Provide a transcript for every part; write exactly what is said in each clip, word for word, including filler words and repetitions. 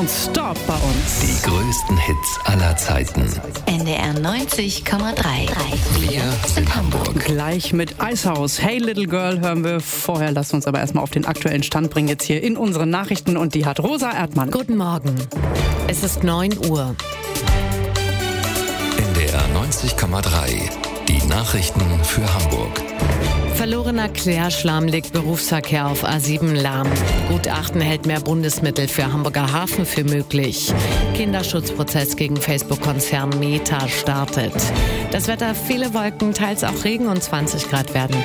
und Stop bei uns. Die größten Hits aller Zeiten. N D R neunzig Komma drei. Wir sind Hamburg. Gleich mit Icehouse. Hey Little Girl hören wir. Vorher lassen wir uns aber erstmal auf den aktuellen Stand bringen, jetzt hier in unseren Nachrichten. Und die hat Rosa Erdmann. Guten Morgen. Es ist neun Uhr. N D R neunzig Komma drei. Die Nachrichten für Hamburg. Verlorener Klärschlamm legt Berufsverkehr auf A sieben lahm. Gutachten hält mehr Bundesmittel für Hamburger Hafen für möglich. Kinderschutzprozess gegen Facebook-Konzern Meta startet. Das Wetter, viele Wolken, teils auch Regen und zwanzig Grad werden's.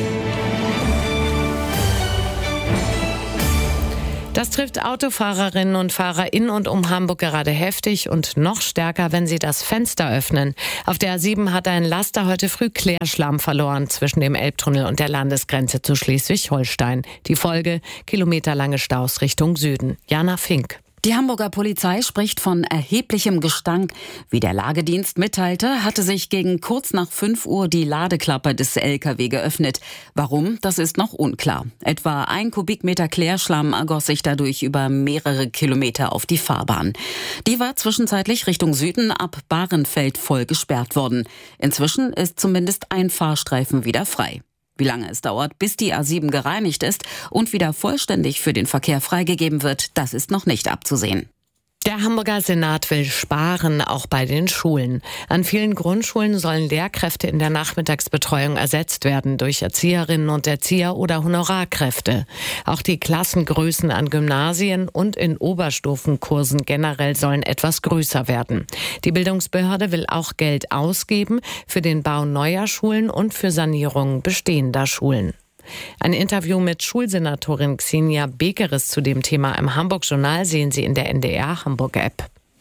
Das trifft Autofahrerinnen und Fahrer in und um Hamburg gerade heftig und noch stärker, wenn sie das Fenster öffnen. Auf der A sieben hat ein Laster heute früh Klärschlamm verloren zwischen dem Elbtunnel und der Landesgrenze zu Schleswig-Holstein. Die Folge: kilometerlange Staus Richtung Süden. Jana Fink. Die Hamburger Polizei spricht von erheblichem Gestank. Wie der Lagedienst mitteilte, hatte sich gegen kurz nach fünf Uhr die Ladeklappe des L K W geöffnet. Warum, das ist noch unklar. Etwa ein Kubikmeter Klärschlamm ergoss sich dadurch über mehrere Kilometer auf die Fahrbahn. Die war zwischenzeitlich Richtung Süden ab Bahrenfeld voll gesperrt worden. Inzwischen ist zumindest ein Fahrstreifen wieder frei. Wie lange es dauert, bis die A sieben gereinigt ist und wieder vollständig für den Verkehr freigegeben wird, das ist noch nicht abzusehen. Der Hamburger Senat will sparen, auch bei den Schulen. An vielen Grundschulen sollen Lehrkräfte in der Nachmittagsbetreuung ersetzt werden durch Erzieherinnen und Erzieher oder Honorarkräfte. Auch die Klassengrößen an Gymnasien und in Oberstufenkursen generell sollen etwas größer werden. Die Bildungsbehörde will auch Geld ausgeben für den Bau neuer Schulen und für Sanierung bestehender Schulen. Ein Interview mit Schulsenatorin Xenia Bekeres zu dem Thema im Hamburg-Journal sehen Sie in der N D R Hamburg-App.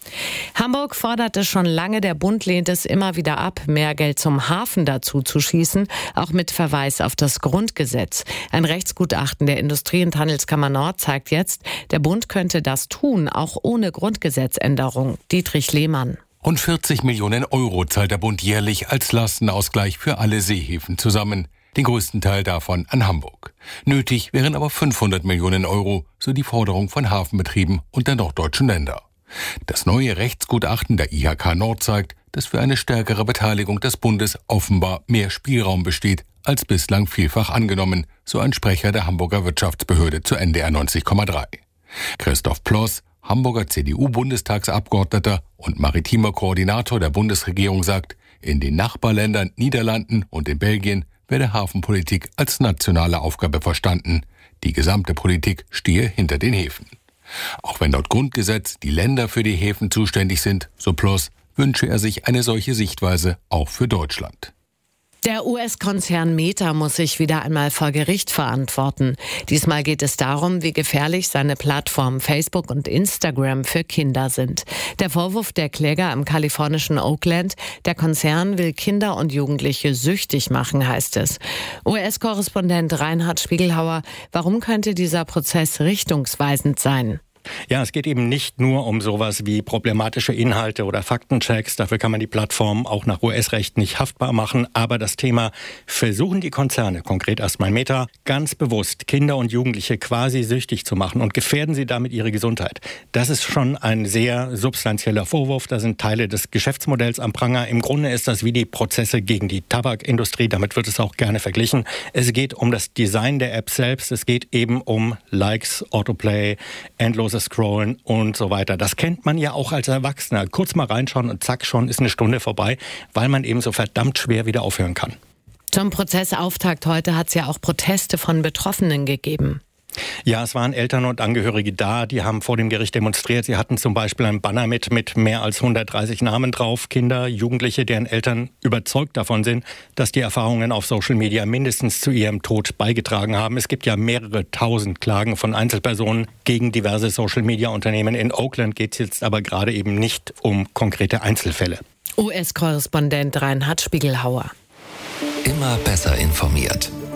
Hamburg forderte schon lange, der Bund lehnt es immer wieder ab, mehr Geld zum Hafen dazu zu schießen, auch mit Verweis auf das Grundgesetz. Ein Rechtsgutachten der Industrie- und Handelskammer Nord zeigt jetzt, der Bund könnte das tun, auch ohne Grundgesetzänderung. Dietrich Lehmann. Rund vierzig Millionen Euro zahlt der Bund jährlich als Lastenausgleich für alle Seehäfen zusammen. Den größten Teil davon an Hamburg. Nötig wären aber fünfhundert Millionen Euro, so die Forderung von Hafenbetrieben und der norddeutschen Länder. Das neue Rechtsgutachten der I H K Nord zeigt, dass für eine stärkere Beteiligung des Bundes offenbar mehr Spielraum besteht, als bislang vielfach angenommen, so ein Sprecher der Hamburger Wirtschaftsbehörde zu N D R neunzig Komma drei. Christoph Ploss, Hamburger C D U-Bundestagsabgeordneter und maritimer Koordinator der Bundesregierung, sagt, in den Nachbarländern Niederlanden und in Belgien werde Hafenpolitik als nationale Aufgabe verstanden. Die gesamte Politik stehe hinter den Häfen. Auch wenn laut Grundgesetz die Länder für die Häfen zuständig sind, so Ploss, wünsche er sich eine solche Sichtweise auch für Deutschland. Der U S-Konzern Meta muss sich wieder einmal vor Gericht verantworten. Diesmal geht es darum, wie gefährlich seine Plattformen Facebook und Instagram für Kinder sind. Der Vorwurf der Kläger im kalifornischen Oakland: der Konzern will Kinder und Jugendliche süchtig machen, heißt es. U S-Korrespondent Reinhard Spiegelhauer, warum könnte dieser Prozess richtungsweisend sein? Ja, es geht eben nicht nur um sowas wie problematische Inhalte oder Faktenchecks. Dafür kann man die Plattform auch nach U S-Recht nicht haftbar machen. Aber das Thema: versuchen die Konzerne, konkret erstmal Meta, ganz bewusst Kinder und Jugendliche quasi süchtig zu machen und gefährden sie damit ihre Gesundheit. Das ist schon ein sehr substanzieller Vorwurf. Da sind Teile des Geschäftsmodells am Pranger. Im Grunde ist das wie die Prozesse gegen die Tabakindustrie. Damit wird es auch gerne verglichen. Es geht um das Design der App selbst. Es geht eben um Likes, Autoplay, endlose Scrollen und so weiter. Das kennt man ja auch als Erwachsener. Kurz mal reinschauen und zack, schon ist eine Stunde vorbei, weil man eben so verdammt schwer wieder aufhören kann. Zum Prozessauftakt heute hat es ja auch Proteste von Betroffenen gegeben. Ja, es waren Eltern und Angehörige da, die haben vor dem Gericht demonstriert. Sie hatten zum Beispiel ein Banner mit, mit mehr als hundertdreißig Namen drauf. Kinder, Jugendliche, deren Eltern überzeugt davon sind, dass die Erfahrungen auf Social Media mindestens zu ihrem Tod beigetragen haben. Es gibt ja mehrere tausend Klagen von Einzelpersonen gegen diverse Social Media Unternehmen. In Oakland geht es jetzt aber gerade eben nicht um konkrete Einzelfälle. U S-Korrespondent Reinhard Spiegelhauer. Immer besser informiert. N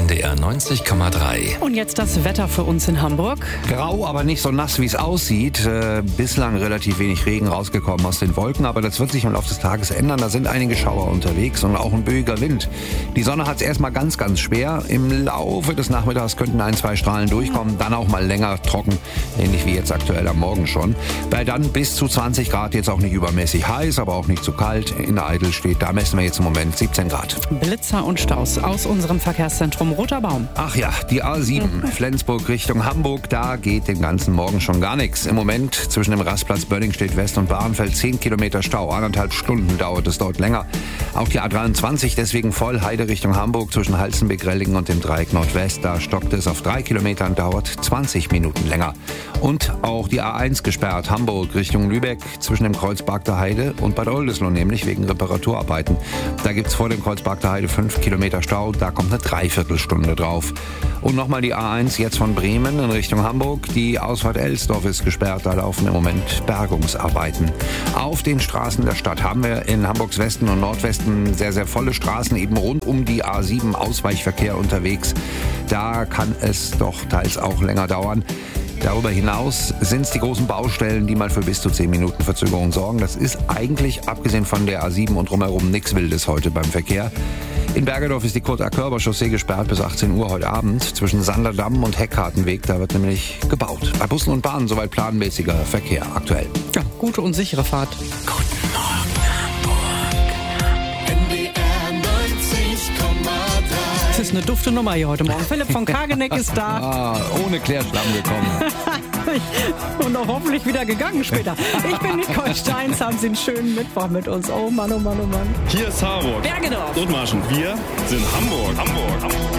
D R neunzig Komma drei. Und jetzt das Wetter für uns in Hamburg. Grau, aber nicht so nass, wie es aussieht. Äh, bislang relativ wenig Regen rausgekommen aus den Wolken, aber das wird sich im Laufe des Tages ändern. Da sind einige Schauer unterwegs und auch ein böiger Wind. Die Sonne hat es erstmal ganz, ganz schwer. Im Laufe des Nachmittags könnten ein, zwei Strahlen durchkommen, dann auch mal länger trocken, ähnlich wie jetzt aktuell am Morgen schon. Bei dann bis zu zwanzig Grad, jetzt auch nicht übermäßig heiß, aber auch nicht zu kalt. In Eidel steht, da messen wir jetzt im Moment siebzehn Grad. Blitzer und Staus aus unserem Verkehrszentrum Roter Baum. Ach ja, die A sieben, Flensburg Richtung Hamburg, da geht den ganzen Morgen schon gar nichts. Im Moment zwischen dem Rastplatz Bönningstedt West und Bahrenfeld zehn Kilometer Stau. Anderthalb Stunden dauert es dort länger. Auch die A dreiundzwanzig deswegen voll, Heide Richtung Hamburg zwischen Halstenbek, Rellingen und dem Dreieck Nordwest. Da stockt es auf drei Kilometern, dauert zwanzig Minuten länger. Und auch die A eins gesperrt, Hamburg Richtung Lübeck zwischen dem Kreuzberg der Heide und Bad Oldesloe, nämlich wegen Reparaturarbeiten. Da gibt es vor dem Kreuzberg der Heide fünf Kilometer Stau, da kommt eine Dreiviertelstunde drauf. Und nochmal die A eins jetzt von Bremen in Richtung Hamburg. Die Ausfahrt Elsdorf ist gesperrt, da laufen im Moment Bergungsarbeiten. Auf den Straßen der Stadt haben wir in Hamburgs Westen und Nordwesten sehr, sehr volle Straßen, eben rund um die A sieben Ausweichverkehr unterwegs. Da kann es doch teils auch länger dauern. Darüber hinaus sind es die großen Baustellen, die mal für bis zu zehn Minuten Verzögerung sorgen. Das ist eigentlich, abgesehen von der A sieben und drumherum, nichts Wildes heute beim Verkehr. In Bergedorf ist die Kurt-Akörber-Chaussee gesperrt bis achtzehn Uhr heute Abend zwischen Sanderdamm und Heckkartenweg. Da wird nämlich gebaut. Bei Bussen und Bahnen soweit planmäßiger Verkehr aktuell. Ja, gute und sichere Fahrt. Guten Morgen, Hamburg. N D R neunzig Komma drei. Das ist eine dufte Nummer hier heute Morgen. Philipp von Kageneck ist da. Ah, ohne Klärschlamm gekommen. Und auch hoffentlich wieder gegangen später. Ich bin Nicole Steins, haben Sie einen schönen Mittwoch mit uns. Oh Mann, oh Mann, oh Mann. Hier ist Harburg. Bergedorf. Und Marschen. Wir sind Hamburg. Hamburg. Hamburg.